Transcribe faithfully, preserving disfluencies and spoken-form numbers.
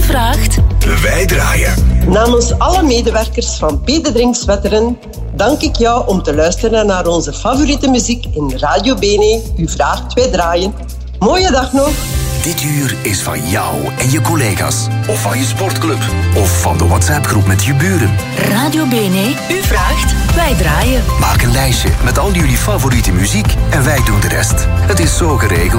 U vraagt, wij draaien. Namens alle medewerkers van P. de Drinkswetteren dank ik jou om te luisteren naar onze favoriete muziek in Radio Bene. U vraagt, wij draaien. Mooie dag nog. Dit uur is van jou en je collega's. Of van je sportclub. Of van de WhatsApp-groep met je buren. Radio Bene, u vraagt, wij draaien. Maak een lijstje met al jullie favoriete muziek en wij doen de rest. Het is zo geregeld.